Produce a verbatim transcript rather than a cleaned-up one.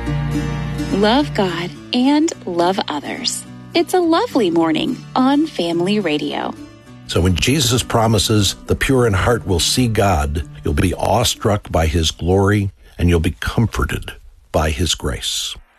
Love God and love others. It's a lovely morning on Family Radio. So when Jesus promises the pure in heart will see God, you'll be awestruck by his glory and you'll be comforted by his grace.